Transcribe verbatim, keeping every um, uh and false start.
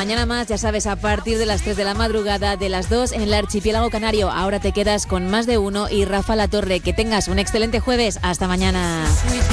Mañana más, ya sabes, a partir de las tres de la madrugada, de las dos en el archipiélago canario. Ahora te quedas con Más de Uno y Rafa La Torre. Que tengas un excelente jueves. Hasta mañana.